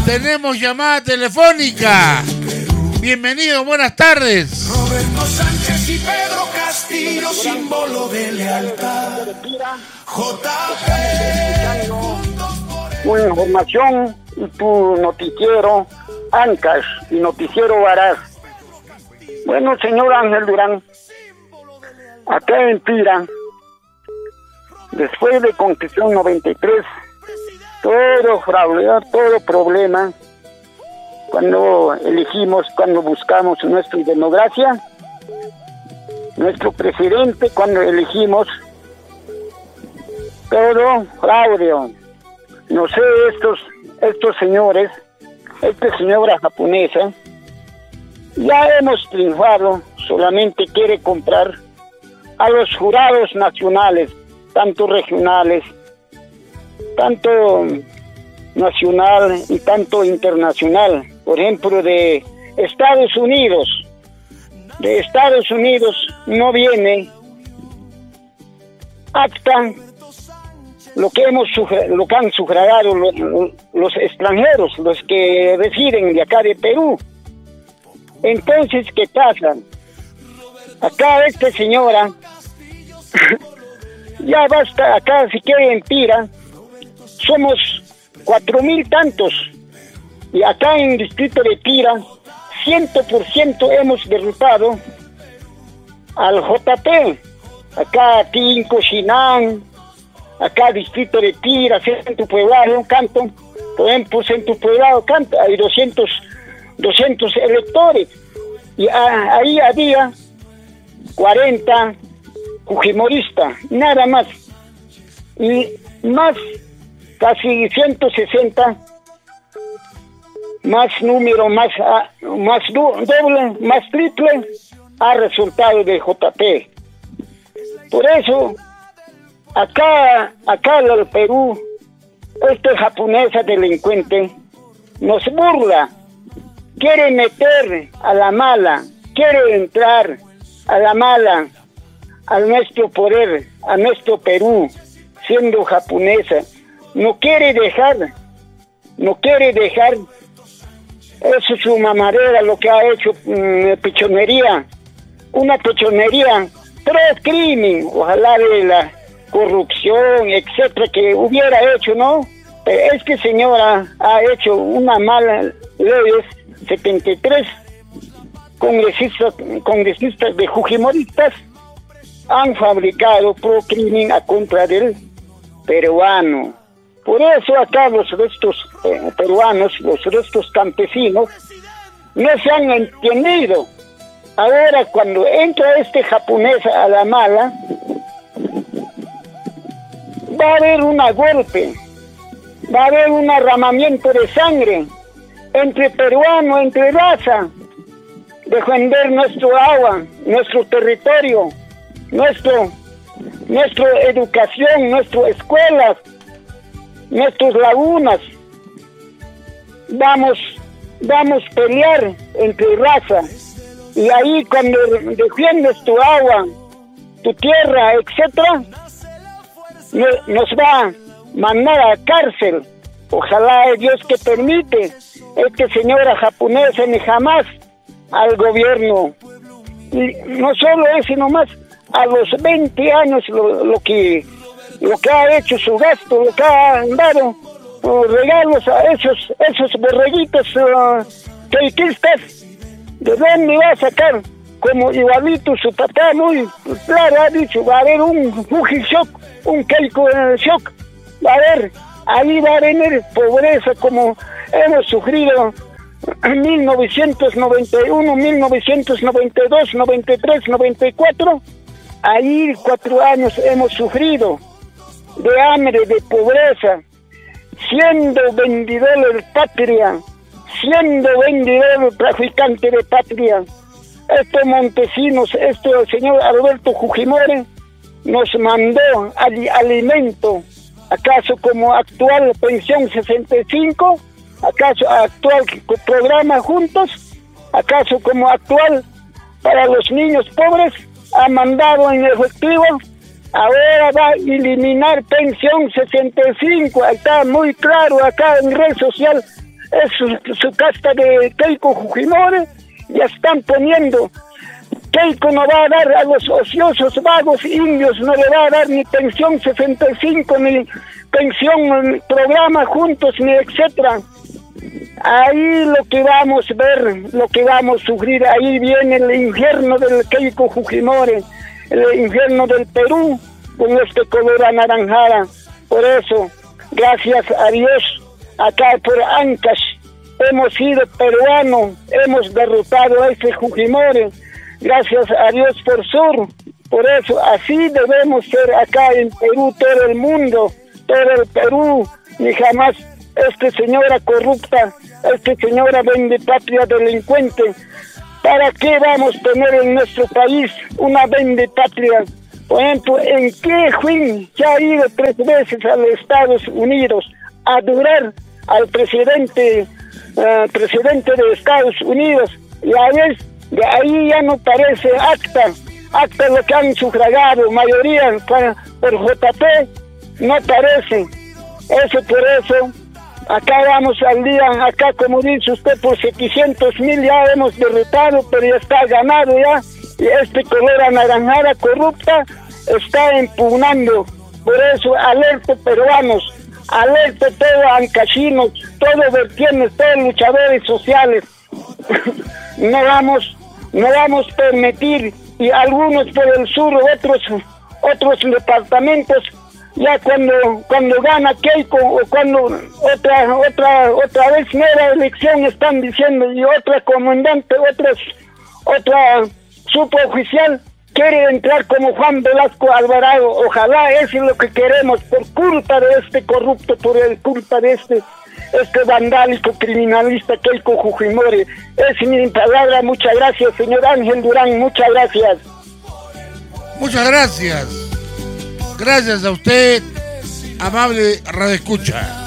Tenemos llamada telefónica. Bienvenido, buenas tardes. Roberto Sánchez y Pedro Castillo, símbolo de lealtad. JP. Tu información y tu noticiero Ancash y noticiero Varaz. Bueno, señor Ángel Durán, acá en Pira, después de Constitución 93, todo fraude, todo problema, cuando elegimos, cuando buscamos nuestra democracia, nuestro presidente, cuando elegimos, todo fraude. No sé, estos señores, esta señora japonesa, ya hemos triunfado, solamente quiere comprar a los jurados nacionales, tanto regionales, tanto nacional y tanto internacional. Por ejemplo, de Estados Unidos. De Estados Unidos no viene acta lo que han sufragado los extranjeros, los que residen de acá de Perú. Entonces, ¿qué pasa? Acá esta señora ya basta, acá si quiere en Pira somos 4,000 tantos, y acá en el distrito de Pira 100% hemos derrotado al JP. Acá Tinco, Chinán, acá distrito de Pira, centro poblado, Canto, por ejemplo, centro poblado, Canto, hay 200 electores, y ahí había 40 fujimoristas, nada más, y más casi 160, más número, más doble, más triple, ha resultado de JP. Por eso, acá en el Perú, esta japonesa delincuente nos burla, quiere meter a la mala, quiere entrar a la mala a nuestro poder, a nuestro Perú, siendo japonesa. No quiere dejar, eso es su mamadera, lo que ha hecho, pechonería, una pechonería, pero crimen, ojalá de la corrupción, etcétera, que hubiera hecho, ¿no? Pero es que señora ha hecho una mala leyes, 73 congresistas de fujimoristas han fabricado pro crimen a contra del peruano. Por eso acá los restos peruanos, los restos campesinos, no se han entendido. Ahora cuando entra este japonés a la mala, va a haber un golpe, va a haber un derramamiento de sangre entre peruanos, entre raza, defender nuestro agua, nuestro territorio, nuestra educación, nuestras escuelas, nuestras lagunas. Vamos a pelear entre raza, y ahí cuando defiendes tu agua, tu tierra, etcétera, nos va a mandar a cárcel. Ojalá Dios que permite esta señora japonesa ni jamás al gobierno. Y no solo eso, nomás a los 20 años lo que ha hecho su gasto, lo que ha dado regalos a esos borreguitos peitistas. ¿De dónde va a sacar? Como igualito su papá muy claro ha dicho, va a haber un Fuji Shock, un Keiko Shock, va a haber, ahí va a venir pobreza como hemos sufrido en 1991, 1992, 93, 94, ahí 4 años hemos sufrido de hambre, de pobreza, siendo vendedor de patria, siendo vendedor traficante de patria. Estos montesinos, el señor Alberto Fujimori nos mandó alimento, acaso como actual pensión 65, acaso actual programa Juntos, acaso como actual para los niños pobres, ha mandado en efectivo, ahora va a eliminar pensión 65, está muy claro acá en red social, es su casta de Keiko Fujimori, ya están poniendo. Keiko no va a dar a los ociosos vagos indios, no le va a dar ni pensión 65, ni pensión programa juntos, ni etcétera. Ahí lo que vamos a ver, lo que vamos a sufrir, ahí viene el infierno del Keiko Fujimori, el infierno del Perú, con este color anaranjada. Por eso, gracias a Dios, acá por Ancash, hemos sido peruanos, hemos derrotado a ese Fujimori, gracias a Dios por Sur. Por eso, así debemos ser acá en Perú, todo el mundo, todo el Perú, ni jamás esta señora corrupta, esta señora vendepatria delincuente. ¿Para qué vamos a tener en nuestro país una vendepatria? Por ejemplo, ¿en qué fin se ha ido 3 veces a los Estados Unidos a adorar al presidente de Estados Unidos? Y de ahí ya no parece acta lo que han sufragado, mayoría por JP, no parece. Por eso, acá vamos al día, acá como dice usted, por 700,000 ya hemos derrotado, pero ya está ganado ya, y este color anaranjada corrupta está impugnando. Por eso, alerta peruanos, alerta todos ancachinos, todos vertienes, todos luchadores sociales. No vamos a permitir, y algunos por el sur, otros departamentos, ya cuando gana Keiko, o cuando otra vez nueva elección están diciendo, y otra comandante, otra suboficial quiere entrar como Juan Velasco Alvarado. Ojalá eso es lo que queremos, por culpa de este corrupto, por culpa de este vandálico criminalista Keiko Fujimori. Es mi palabra. Muchas gracias, señor Ángel Durán, muchas gracias. Muchas gracias. Gracias a usted, amable radioescucha.